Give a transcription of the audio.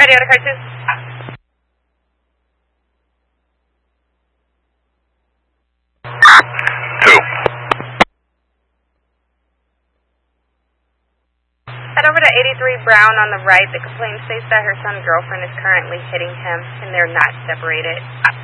Mariota car 2. Head over to 83 Brown on the right. The complaint states that her son's girlfriend is currently hitting him, and they're not separated.